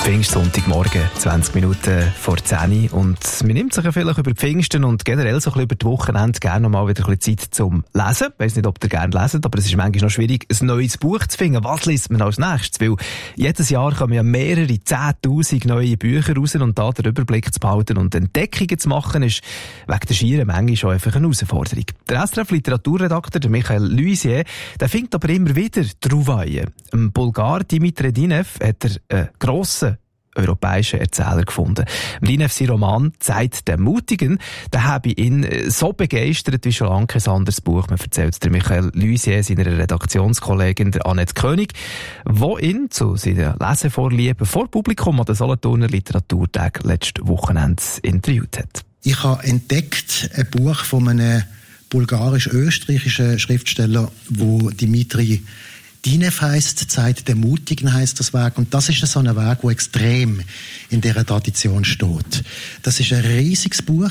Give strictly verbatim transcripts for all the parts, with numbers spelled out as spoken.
Pfingstsonntagmorgen, zwanzig Minuten vor zehn Uhr. Und man nimmt sich ja vielleicht über die Pfingsten und generell so ein bisschen über die Wochenende gerne mal wieder ein bisschen Zeit zum Lesen. Ich weiss nicht, ob ihr gerne leset, aber es ist manchmal noch schwierig, ein neues Buch zu finden. Was liest man als nächstes? Weil jedes Jahr kommen ja mehrere zehntausend neue Bücher raus und da den Überblick zu behalten und Entdeckungen zu machen, ist wegen der schieren Menge schon einfach eine Herausforderung. Der S R F-Literaturredakteur, der Michael Luisier, der findet aber immer wieder Trouvailles. Im Bulgar Dimitri Dinev hat er einen grossen europäischen Erzähler gefunden. Dinev, sein Roman «Zeit der Mutigen», der habe ihn so begeistert wie schon lange kein anderes Buch. Man erzählt es der Michael Luisier, seiner Redaktionskollegin der Annette König, wo ihn zu seiner Lesevorliebe vor Publikum an den Solothurner Literaturtag letztes Wochenende interviewt hat. Ich habe entdeckt ein Buch von einem bulgarisch-österreichischen Schriftsteller, wo Dimitri Dinev heisst, «Zeit der Mutigen» heisst das Werk. Und das ist so ein Werk, das extrem in dieser Tradition steht. Das ist ein riesiges Buch.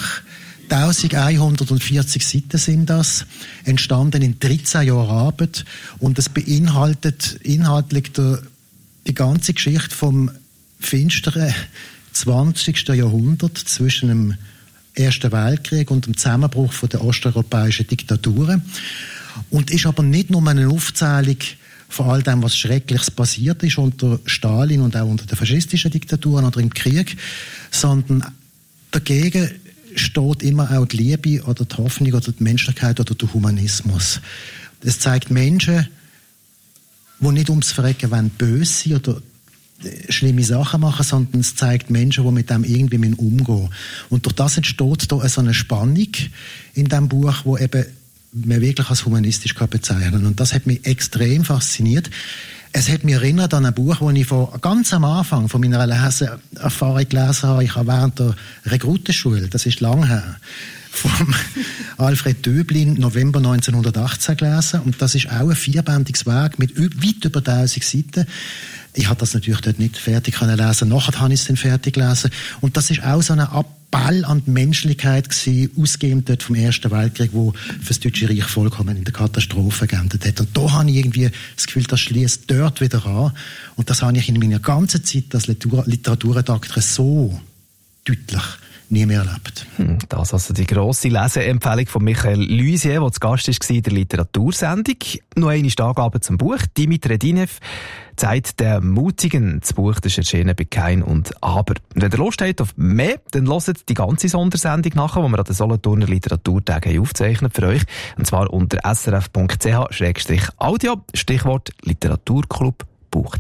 elfhundertvierzig Seiten sind das. Entstanden in dreizehn Jahren Arbeit. Und es beinhaltet inhaltlich die, die ganze Geschichte vom finsteren zwanzigsten Jahrhundert zwischen dem Ersten Weltkrieg und dem Zusammenbruch der osteuropäischen Diktaturen. Und ist aber nicht nur eine Aufzählung von all dem, was Schreckliches passiert ist unter Stalin und auch unter den faschistischen Diktaturen oder im Krieg, sondern dagegen steht immer auch die Liebe oder die Hoffnung oder die Menschlichkeit oder der Humanismus. Es zeigt Menschen, die nicht ums Verrecken wollen, böse sind oder schlimme Sachen machen, sondern es zeigt Menschen, die mit dem irgendwie umgehen müssen. Und durch das entsteht da so eine Spannung in diesem Buch, wo eben man wirklich als humanistisch bezeichnen kann. Und das hat mich extrem fasziniert. Es hat mich erinnert an ein Buch, das ich vor, ganz am Anfang von meiner Leseerfahrung gelesen habe. Ich habe während der Rekrutenschule, das ist lang her, von Alfred Döblin, November neunzehnhundertachtzehn gelesen. Und das ist auch ein vierbändiges Werk mit weit über tausend Seiten. Ich habe das natürlich dort nicht fertig können lesen. Nachher habe ich es dann fertig gelesen. Und das ist auch so eine Appell an die Menschlichkeit gewesen, ausgehend dort vom Ersten Weltkrieg, wo für das Deutsche Reich vollkommen in der Katastrophe geendet hat. Und da habe ich irgendwie das Gefühl, das schließt dort wieder an. Und das habe ich in meiner ganzen Zeit als Literaturredakteur so deutlich nie mehr erlebt. Hm, das also die grosse Leseempfehlung von Michael Luisier, der zu Gast war in der Literatursendung. Noch eine Angabe zum Buch. Dimitri Dinev, «Zeit der Mutigen». Das Buch das ist erschienen bei Kein und Aber. Und wenn ihr Lust habt auf mehr, dann hört die ganze Sondersendung nachher, die wir an den Solothurner Literaturtagen aufzeichnen für euch. Und zwar unter s r f punkt c h slash audio, Stichwort Literaturclub Buch.